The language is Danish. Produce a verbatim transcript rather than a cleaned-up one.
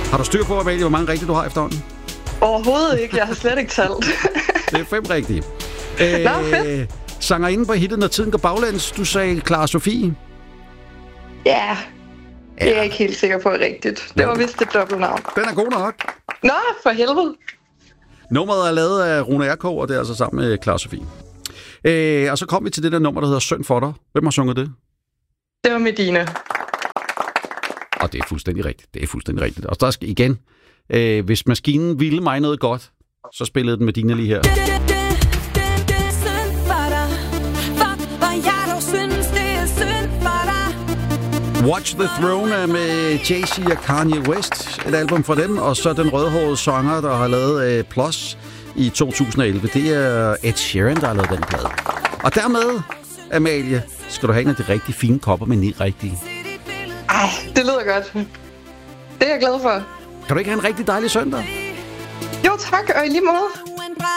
Har du styr på, Amalie, hvor mange rigtige du har efterhånden? Overhovedet ikke. Jeg har slet ikke talt. Det er fem rigtige. Øh, Nå, fedt. Sangerinde på hittet, Når tiden går baglæns. Du sagde Clara Sofie. Ja, det er jeg ikke helt sikker på er rigtigt. Det var vist et dobbeltnavn. Den er god nok. Nå, for helvede. Nummeret er lavet af Rune R K, og det er altså sammen med Clara Sofie. Øh, og så kom vi til det der nummer, der hedder Synd for dig. Hvem har sunget det? Det var Medina. Og det er fuldstændig rigtigt. Det er fuldstændig rigtigt. Og der skal igen, øh, hvis maskinen ville mig noget godt, så spillede den Medina lige her. Watch the Throne med Jay-Z og Kanye West. Et album fra dem. Og så den rødhårede sanger, der har lavet uh, Plus i to tusind og elleve. Det er Ed Sheeran, der har lavet den plade. Og dermed, Amalie, skal du have en af de rigtig fine kopper med ni rigtige. Ej, det lyder godt. Det er jeg glad for. Kan du ikke have en rigtig dejlig søndag? Jo, tak. Og i lige måde.